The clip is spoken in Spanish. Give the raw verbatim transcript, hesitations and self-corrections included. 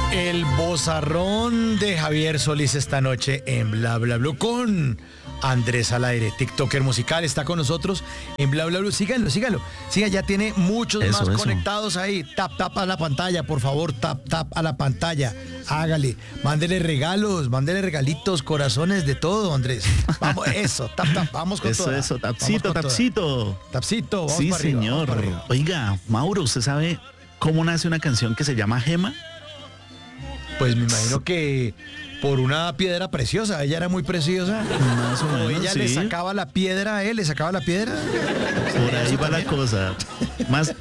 El vozarrón de Javier Solís esta noche en Bla Bla Blue con Andrés al aire, TikToker musical, está con nosotros en Bla Bla Blue. Síganlo, síganlo. Siga, ya tiene muchos Eso, más eso. conectados ahí. Tap, tap a la pantalla, por favor, tap, tap a la pantalla. Hágale, mándele regalos, mándele regalitos, corazones, de todo, Andrés. Vamos, eso, tap, tap, vamos con Eso, toda. eso, Vamos tapcito, con toda. tapcito. Tapcito, vamos Sí, para arriba, vamos señor. para arriba. Oiga, Mauro, ¿usted sabe cómo nace una canción que se llama Gema? Pues me imagino que por una piedra preciosa, ella era muy preciosa. Más o O menos, ella sí. le sacaba la piedra a él, le sacaba la piedra. Por ahí va la cosa. Más,